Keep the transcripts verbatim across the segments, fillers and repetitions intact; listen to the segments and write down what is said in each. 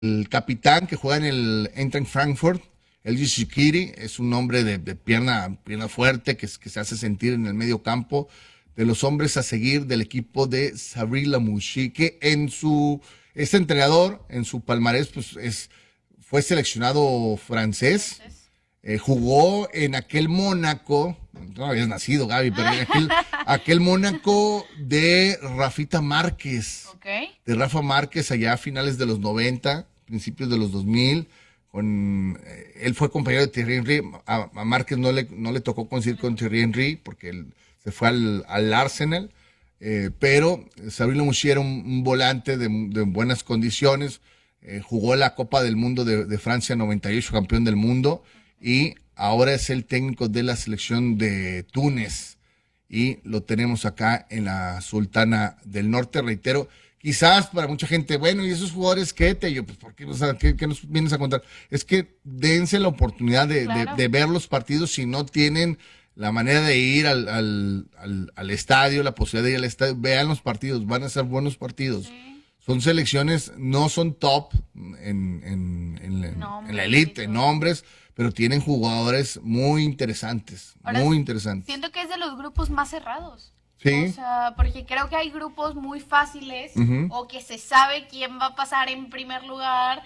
el capitán que juega en el Eintracht Frankfurt, el Shaqiri, es un hombre de, de pierna, pierna fuerte que, que se hace sentir en el medio campo, de los hombres a seguir del equipo de Sabri Lamouchi, que en su, este entrenador, en su palmarés, pues es, fue seleccionado francés, eh, jugó en aquel Mónaco, no habías nacido, Gaby, pero en aquel, aquel Mónaco de Rafita Márquez, Okay. de Rafa Márquez allá a finales de los noventa, principios de los dos mil. Con, eh, él fue compañero de Thierry Henry. A, a Márquez no le, no le tocó coincidir con Thierry Henry porque él se fue al, al Arsenal, eh, pero Sabri Lamouchi era un, un volante de, de buenas condiciones, eh, jugó la Copa del Mundo de, de Francia noventa y ocho, campeón del mundo, y ahora es el técnico de la selección de Túnez, y lo tenemos acá en la Sultana del Norte, reitero. Quizás para mucha gente, bueno, ¿y esos jugadores qué te? Yo, pues, ¿por qué, o sea, ¿qué, qué nos vienes a contar? Es que dense la oportunidad de, Claro. de, de ver los partidos si no tienen la manera de ir al, al, al, al estadio, la posibilidad de ir al estadio. Vean los partidos, van a ser buenos partidos. Sí. Son selecciones, no son top en, en, en, en, No, en la elite, en nombres, pero tienen jugadores muy interesantes, Ahora, muy interesantes. Siento que es de los grupos más cerrados. Sí. O sea, porque creo que hay grupos muy fáciles Ujú. o que se sabe quién va a pasar en primer lugar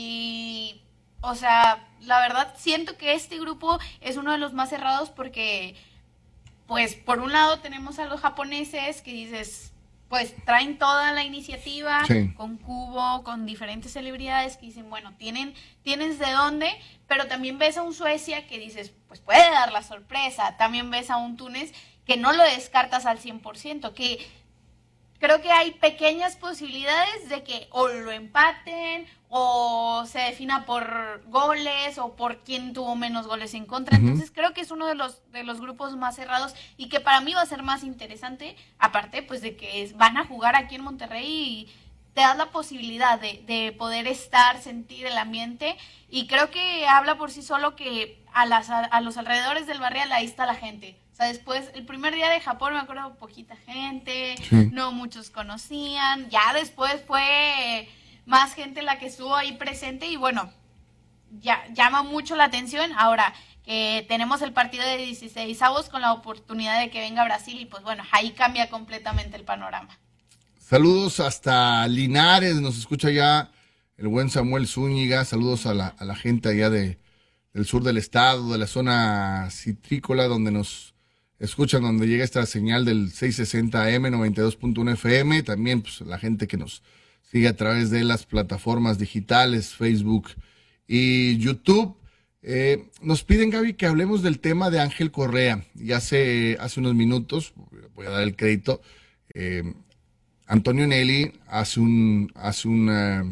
y, o sea, la verdad siento que este grupo es uno de los más cerrados porque, pues, por un lado tenemos a los japoneses que dices, pues, traen toda la iniciativa Sí. con Kubo, con diferentes celebridades que dicen, bueno, tienen, tienes de dónde, pero también ves a un Suecia que dices, pues, puede dar la sorpresa. También ves a un Túnez que no lo descartas al cien por ciento, que creo que hay pequeñas posibilidades de que o lo empaten o se defina por goles o por quién tuvo menos goles en contra. Ujú. Entonces creo que es uno de los de los grupos más cerrados y que para mí va a ser más interesante, aparte pues de que es- van a jugar aquí en Monterrey y te das la posibilidad de, de poder estar, sentir el ambiente y creo que habla por sí solo que a, las, a, a los alrededores del barrial ahí está la gente. O sea, después, el primer día de Japón me acuerdo poquita gente, Sí. no muchos conocían, ya después fue más gente la que estuvo ahí presente y bueno, ya llama mucho la atención. Ahora que tenemos el partido de dieciséis avos con la oportunidad de que venga Brasil y pues bueno, ahí cambia completamente el panorama. Saludos hasta Linares, nos escucha ya el buen Samuel Zúñiga. Saludos a la, a la gente allá de, del sur del estado, de la zona citrícola, donde nos escuchan, donde llega esta señal del seiscientos sesenta A M, noventa y dos punto uno F M. También pues, la gente que nos sigue a través de las plataformas digitales, Facebook y YouTube. Eh, nos piden, Gaby, que hablemos del tema de Ángel Correa. Y hace, hace unos minutos, voy a dar el crédito, eh, Antonio Nelly hace un, hace un, eh,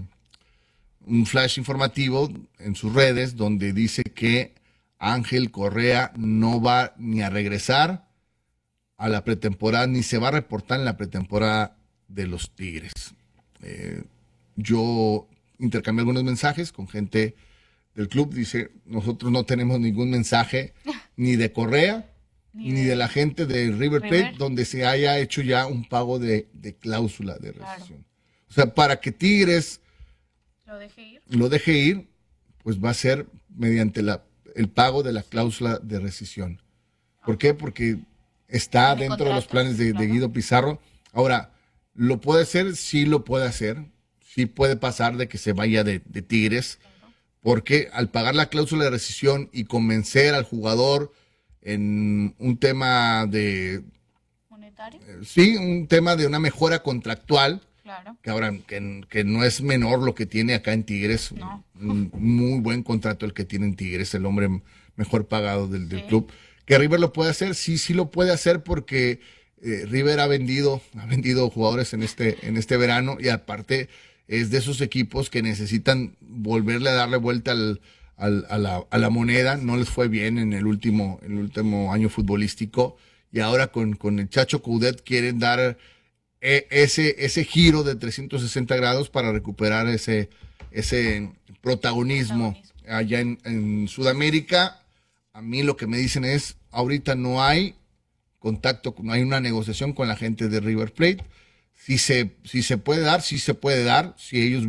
un flash informativo en sus redes donde dice que Ángel Correa no va ni a regresar a la pretemporada, ni se va a reportar en la pretemporada de los Tigres. Eh, yo intercambié algunos mensajes con gente del club, dice, nosotros no tenemos ningún mensaje ni de Correa, Ni ni de- de la gente de River Plate, River. donde se haya hecho ya un pago de, de cláusula de Claro. rescisión. O sea, para que Tigres Lo dejé ir. lo deje ir, pues va a ser mediante la, el pago de la cláusula de rescisión. ¿Por qué? Porque está Tiene dentro de los contrato, planes de, de claro. Guido Pizarro. Ahora, ¿lo puede hacer? Sí lo puede hacer. Sí puede pasar de que se vaya de, de Tigres, porque al pagar la cláusula de rescisión y convencer al jugador en un tema de, ¿Monetario? eh, sí, un tema de una mejora contractual, Claro. que ahora que, que no es menor lo que tiene acá en Tigres, No. un muy buen contrato el que tiene en Tigres, el hombre mejor pagado del, del Sí. club. Que River lo puede hacer, sí, sí lo puede hacer porque eh, River ha vendido, ha vendido jugadores en este, en este verano y aparte es de esos equipos que necesitan volverle a darle vuelta al, al- a, la, a la moneda. No les fue bien en el último, en el último año futbolístico y ahora con, con el Chacho Coudet quieren dar eh, ese, ese giro de trescientos sesenta grados para recuperar ese, ese protagonismo, Protagonismo. allá en, en Sudamérica. A mí lo que me dicen es, ahorita no hay contacto, no hay una negociación con la gente de River Plate. Si se, si se puede dar, si se puede dar, si ellos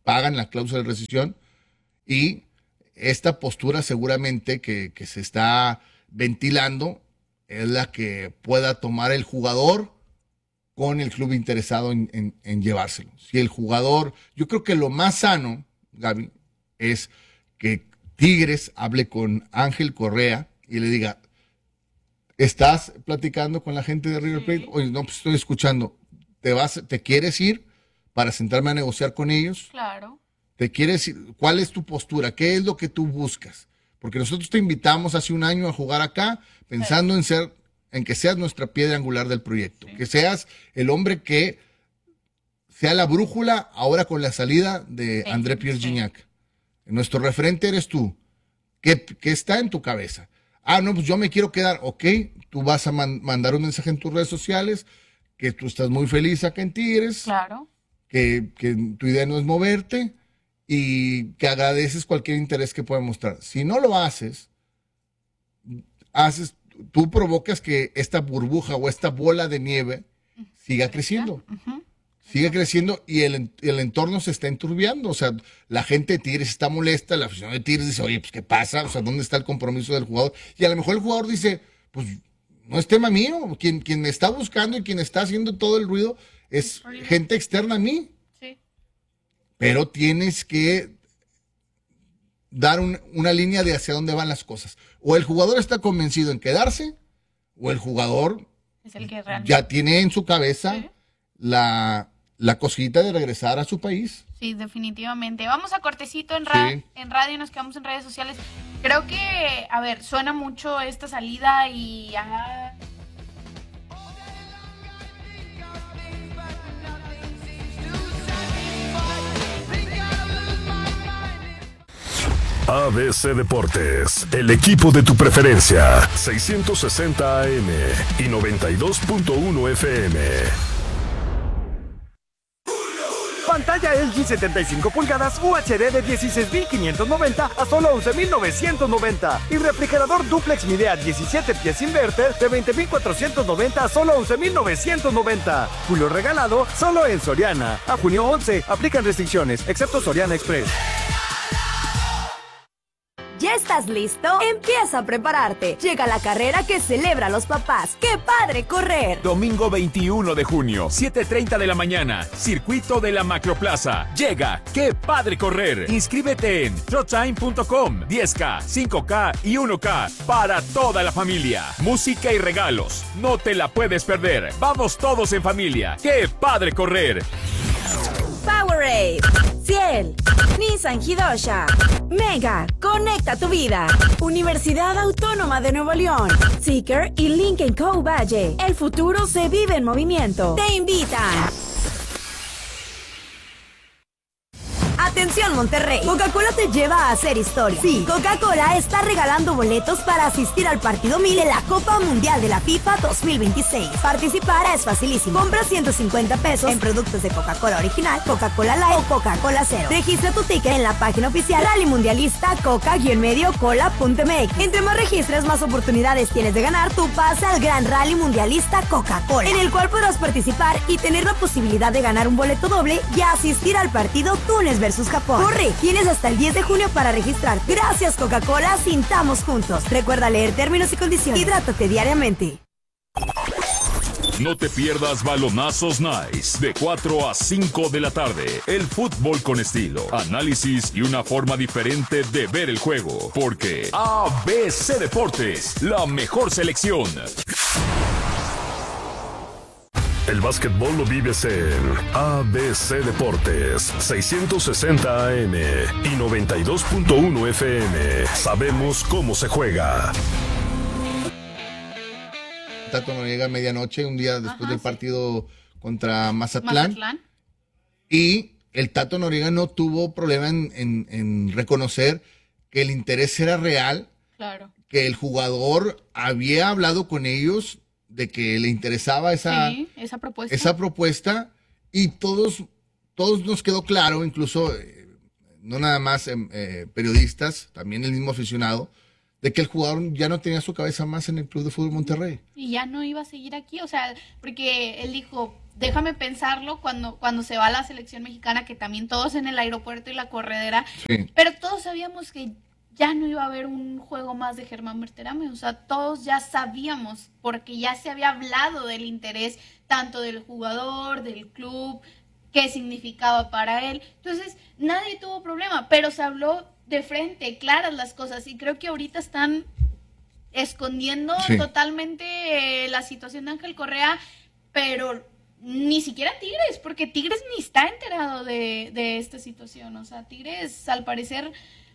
pagan la cláusula de rescisión y esta postura seguramente que, que se está ventilando es la que pueda tomar el jugador con el club interesado en, en, en llevárselo. Si el jugador, yo creo que lo más sano, Gaby, es que Tigres hable con Ángel Correa y le diga, ¿estás platicando con la gente de River Plate? Oye, no, pues estoy escuchando. ¿Te vas, te quieres ir para sentarme a negociar con ellos? Claro. ¿Te quieres ir? ¿Cuál es tu postura? ¿Qué es lo que tú buscas? Porque nosotros te invitamos hace un año a jugar acá pensando sí. en ser, en que seas nuestra piedra angular del proyecto, sí. que seas el hombre que sea la brújula ahora con la salida de sí. André Pierre sí. Gignac. Nuestro referente eres tú. ¿Qué, ¿Qué está en tu cabeza? Ah, no, pues yo me quiero quedar. Ok, tú vas a man- mandar un mensaje en tus redes sociales que tú estás muy feliz acá en Tigres. Claro. Que, que tu idea no es moverte y que agradeces cualquier interés que pueda mostrar. Si no lo haces, haces, tú provocas que esta burbuja o esta bola de nieve siga creciendo. Uh-huh. Sigue creciendo y el, el entorno se está enturbiando. O sea, la gente de Tigres está molesta, la afición de Tigres dice, oye, pues, ¿qué pasa? O sea, ¿dónde está el compromiso del jugador? Y a lo mejor el jugador dice, pues, no es tema mío. Quien, quien me está buscando y quien está haciendo todo el ruido es gente externa a mí. Sí. Pero tienes que dar un, una línea de hacia dónde van las cosas. O el jugador está convencido en quedarse, o el jugador es el que realmente... ya tiene en su cabeza ¿sí? la... la cosita de regresar a su país. Sí, definitivamente. Vamos a cortecito en, ra- sí. en radio, nos quedamos en redes sociales. Creo que, a ver, suena mucho esta salida y... Ah... A B C Deportes, el equipo de tu preferencia. seiscientos sesenta A M y noventa y dos punto uno F M. Pantalla L G setenta y cinco pulgadas U H D de dieciséis mil quinientos noventa a solo once mil novecientos noventa. Y refrigerador duplex Midea diecisiete pies inverter de veinte mil cuatrocientos noventa a solo once mil novecientos noventa. Julio regalado solo en Soriana. A junio once, aplican restricciones, excepto Soriana Express. ¿Ya estás listo? Empieza a prepararte. Llega la carrera que celebra a los papás. ¡Qué padre correr! Domingo veintiuno de junio, siete treinta de la mañana, circuito de la Macroplaza. Llega ¡Qué padre correr! Inscríbete en showtime punto com. diez K, cinco K y uno K para toda la familia. Música y regalos. No te la puedes perder. Vamos todos en familia. ¡Qué padre correr! Powerade, Ciel, Nissan Hidosha, Mega, conecta tu vida. Universidad Autónoma de Nuevo León, Seeker y Lincoln Co. Valle. El futuro se vive en movimiento. Te invitan. Atención Monterrey, Coca-Cola te lleva a hacer historia. Sí, Coca-Cola está regalando boletos para asistir al partido mil de la Copa Mundial de la FIFA dos mil veintiséis. Participar es facilísimo. Compra ciento cincuenta pesos en productos de Coca-Cola original, Coca-Cola Light o Coca-Cola Cero. Registra tu ticket en la página oficial Rally Mundialista Coca-Medio Cola punto M X. Entre más registres, más oportunidades tienes de ganar tu pase al Gran Rally Mundialista Coca-Cola, en el cual podrás participar y tener la posibilidad de ganar un boleto doble y asistir al partido Túnez versus Japón. Corre, tienes hasta el diez de junio para registrar. Gracias Coca-Cola, sintamos juntos. Recuerda leer términos y condiciones. Hidrátate diariamente. No te pierdas Balonazos Nice de cuatro a cinco de la tarde. El fútbol con estilo, análisis y una forma diferente de ver el juego. Porque A B C Deportes, la mejor selección. El básquetbol lo vives en A B C Deportes, seiscientos sesenta A M y noventa y dos punto uno F M. Sabemos cómo se juega. Tato Noriega a medianoche, un día después Ajá, del partido sí. contra Mazatlán. Mazatlán. Y el Tato Noriega no tuvo problema en, en, en reconocer que el interés era real. Claro. Que el jugador había hablado con ellos de que le interesaba esa, sí, esa propuesta. Esa propuesta y todos, todos nos quedó claro, incluso eh, no nada más eh, periodistas, también el mismo aficionado, de que el jugador ya no tenía su cabeza más en el Club de Fútbol Monterrey. Y ya no iba a seguir aquí, o sea, porque él dijo, déjame pensarlo cuando, cuando se va a la selección mexicana, que también todos en el aeropuerto y la corredera, Sí. pero todos sabíamos que ya no iba a haber un juego más de Germán Berterame, o sea, todos ya sabíamos, porque ya se había hablado del interés tanto del jugador, del club, qué significaba para él, entonces nadie tuvo problema, pero se habló de frente, claras las cosas, y creo que ahorita están escondiendo Sí. totalmente eh, la situación de Ángel Correa, pero ni siquiera Tigres, porque Tigres ni está enterado de, de esta situación, o sea, Tigres al parecer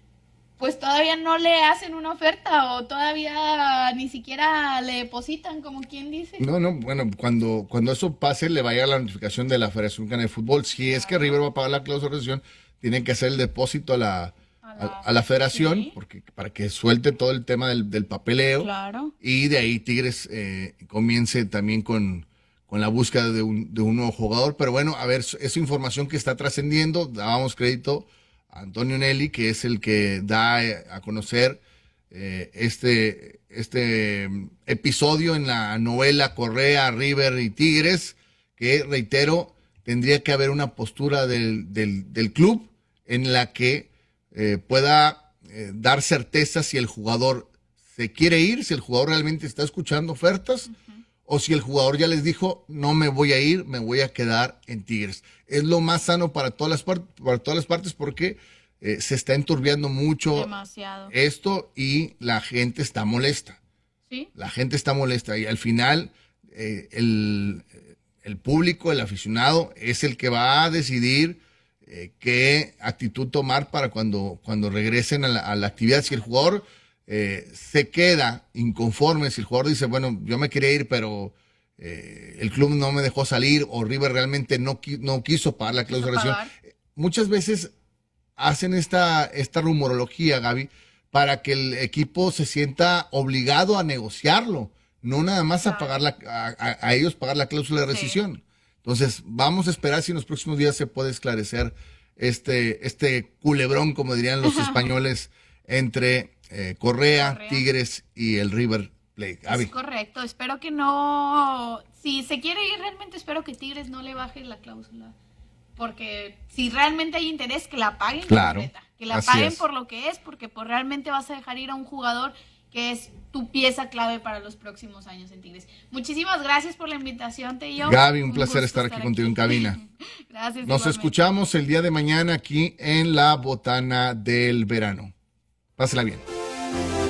pues todavía no le hacen una oferta o todavía ni siquiera le depositan, como quien dice. No, no, bueno, cuando, cuando eso pase le va a llegar la notificación de la Federación Mexicana de Fútbol. Si es que River va a pagar la cláusula de rescisión, tienen que hacer el depósito a la, A a, la- a la Federación, sí. porque para que suelte todo el tema del, del papeleo. Claro. Y de ahí Tigres eh, comience también con, con la búsqueda de un, de un nuevo jugador. Pero bueno, a ver, esa información que está trascendiendo, dábamos crédito a Antonio Nelly, que es el que da eh, a conocer eh, este, este mm, episodio en la novela Correa, River y Tigres, que, reitero, tendría que haber una postura del, del, del club en la que eh, pueda eh, dar certeza si el jugador se quiere ir, si el jugador realmente está escuchando ofertas, uh-huh. o si el jugador ya les dijo, no me voy a ir, me voy a quedar en Tigres. Es lo más sano para todas las, part- para todas las partes porque eh, se está enturbiando mucho Demasiado. esto y la gente está molesta. ¿Sí? La gente está molesta y al final eh, el, el público, el aficionado, es el que va a decidir eh, qué actitud tomar para cuando, cuando regresen a la, a la actividad. Si el jugador eh, se queda inconforme, si el jugador dice, bueno, yo me quería ir, pero eh, el club no me dejó salir o River realmente no, qui- no quiso pagar la cláusula de Quiso rescisión. pagar. Muchas veces hacen esta, esta rumorología, Gaby, para que el equipo se sienta obligado a negociarlo, no nada más a Claro. pagar la, a, a- a ellos pagar la cláusula de Sí. rescisión. Entonces, vamos a esperar si en los próximos días se puede esclarecer este, este culebrón, como dirían los españoles, entre eh, Correa, Correa. Tigres y el River Plate. Gaby. Es correcto, espero que no, si se quiere ir realmente espero que Tigres no le baje la cláusula, porque si realmente hay interés que la paguen Claro, completa, que la así paguen es. por lo que es, porque pues realmente vas a dejar ir a un jugador que es tu pieza clave para los próximos años en Tigres. Muchísimas gracias por la invitación, Tello. Gaby, un placer gusto estar aquí contigo en cabina. Gracias. Nos igualmente. escuchamos el día de mañana aquí en la Botana del Verano. Pásela bien.